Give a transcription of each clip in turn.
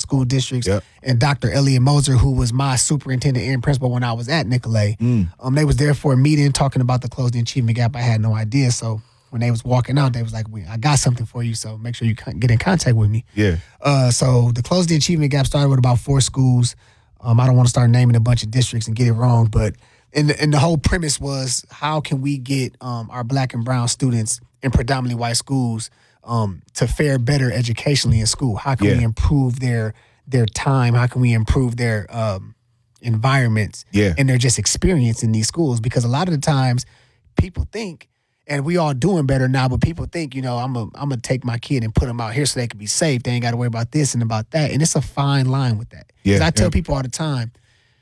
school districts. Yep. And Dr. Elliot Moser, who was my superintendent and principal when I was at Nicolet, they was there for a meeting talking about the closing achievement gap. I had no idea. So when they was walking out, they was like, I got something for you, so make sure you get in contact with me. Yeah. So the closing achievement gap started with about 4 schools. I don't want to start naming a bunch of districts and get it wrong, but and the whole premise was, how can we get our Black and brown students in predominantly white schools to fare better educationally in school? How can we improve their time? How can we improve their environments and their just experience in these schools? Because a lot of the times people think, and we all doing better now, but people think, I'm gonna take my kid and put them out here so they can be safe. They ain't got to worry about this and about that. And it's a fine line with that. Because I tell people all the time,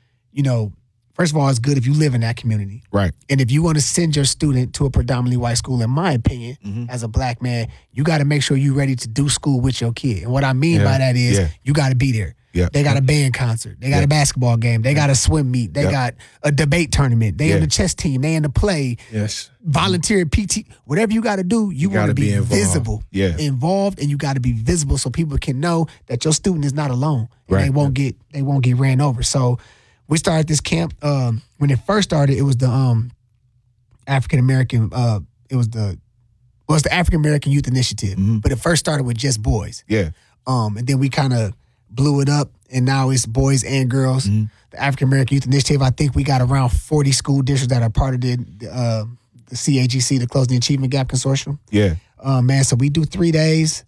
first of all, it's good if you live in that community. Right. And if you want to send your student to a predominantly white school, in my opinion, as a Black man, you got to make sure you're ready to do school with your kid. And what I mean by that is you got to be there. Yeah. They got a band concert. They got a basketball game. They got a swim meet. They got a debate tournament. They in the chess team. They in the play. Yes. Volunteer PT. Whatever you got to do, you want to be visible. Yeah. Involved, and you got to be visible so people can know that your student is not alone. And Right. they won't get ran over. So we started this camp. When it first started, it was the African American. It was the African American Youth Initiative. But it first started with just boys. Yeah. And then we kind of blew it up, and now it's boys and girls. The African American Youth Initiative, I think we got around 40 school districts that are part of the CAGC, the Closing the Achievement Gap Consortium. Yeah. So we do 3 days,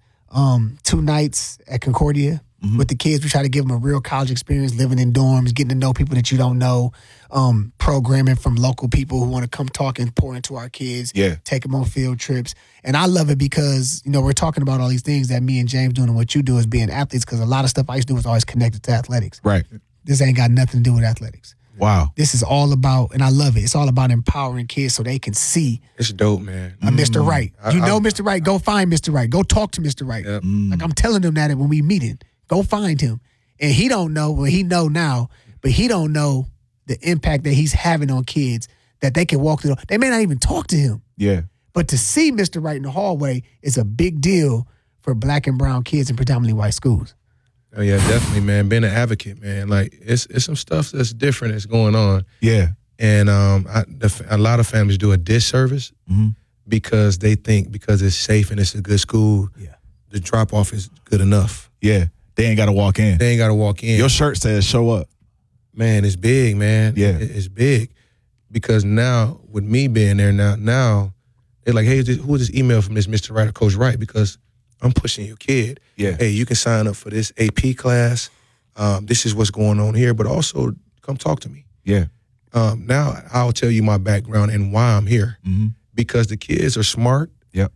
2 nights at Concordia with the kids. We try to give them a real college experience, living in dorms, getting to know people that you don't know, programming from local people who want to come talk and pour into our kids, take them on field trips. And I love it because, we're talking about all these things that me and James doing and what you do as being athletes, because a lot of stuff I used to do was always connected to athletics. Right. This ain't got nothing to do with athletics. Wow. This is all about, and I love it, it's all about empowering kids so they can see It's dope, man. Mr. Wright. Mr. Wright, go find Mr. Wright. Go talk to Mr. Wright. Yep. Like I'm telling them that when we meet him. Go find him. And he don't know, well, he know now, but he don't know the impact that he's having on kids, that they can walk through. They may not even talk to him. Yeah. But to see Mr. Wright in the hallway is a big deal for Black and brown kids in predominantly white schools. Oh yeah, definitely, man. Being an advocate, man. Like it's some stuff that's different that's going on. Yeah. And a lot of families do a disservice because they think because it's safe and it's a good school, the drop off is good enough. Yeah. They ain't got to walk in. They ain't got to walk in. Your shirt says show up. Man, it's big, man. Yeah. It's big. Because now, with me being there now, they're like, hey, who is this email from this Mr. Wright or Coach Wright? Because I'm pushing your kid. Yeah. Hey, you can sign up for this AP class. This is what's going on here. But also, come talk to me. Yeah. Now, I'll tell you my background and why I'm here. Because the kids are smart,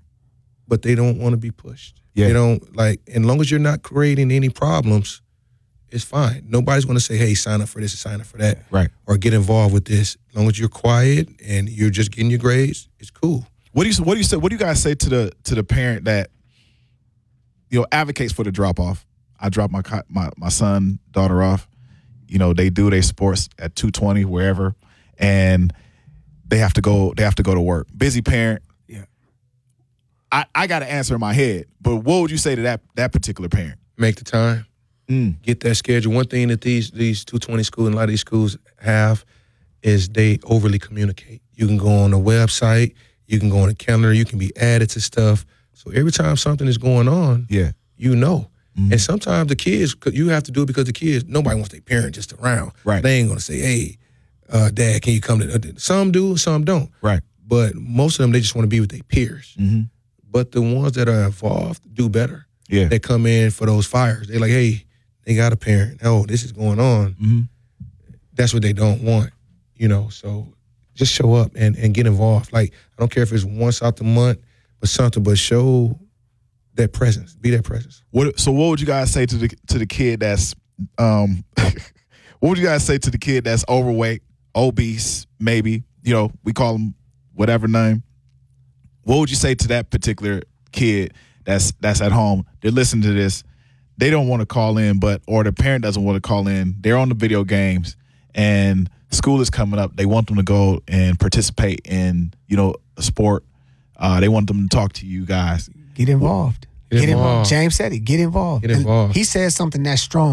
but they don't want to be pushed. Yeah. They don't, as long as you're not creating any problems, it's fine. Nobody's going to say, hey, sign up for this or sign up for that. Right. Or get involved with this. As long as you're quiet and you're just getting your grades, it's cool. What do you guys say to the parent that advocates for the drop off? I drop my son, daughter off. They do their sports at 2:20 wherever, and they have to go to work. Busy parent. Yeah. I got to answer in my head, but what would you say to that particular parent? Make the time. Get that schedule. One thing that these 220 schools and a lot of these schools have is they overly communicate. You can go on the website, you can go on the calendar, you can be added to stuff. So every time something is going on, you know. And sometimes the kids, you have to do it because the kids, nobody wants their parent just around. Right. They ain't going to say, hey, Dad, can you come to, some do, some don't. Right. But most of them, they just want to be with their peers. But the ones that are involved do better. Yeah. They come in for those fires. They're like, hey, they got a parent. Oh, this is going on. That's what they don't want, So just show up and get involved. Like, I don't care if it's once out the month or something, but show that presence. Be that presence. What would you guys say to the kid that's what would you guys say to the kid that's overweight, obese, maybe, we call them whatever name. What would you say to that particular kid that's at home? They're listening to this. They don't want to call in, or the parent doesn't want to call in. They're on the video games, and school is coming up. They want them to go and participate in, a sport. They want them to talk to you guys. Get involved. Get involved. James said it. Get involved. Get involved. He said something that's strong.